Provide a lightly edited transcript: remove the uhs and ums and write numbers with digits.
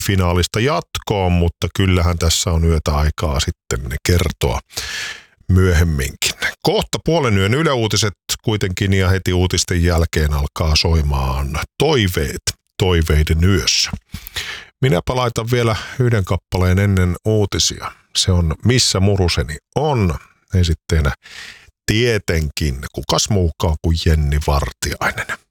finaalista jatkoon, mutta kyllähän tässä on yötä aikaa sitten ne kertoa myöhemminkin. Kohta puolen yön Yle Uutiset kuitenkin ja heti uutisten jälkeen alkaa soimaan Toiveet toiveiden yössä. Minäpä laitan vielä yhden kappaleen ennen uutisia. Se on Missä muruseni on. Esitteenä tietenkin kukas muukaan kuin Jenni Vartiainen.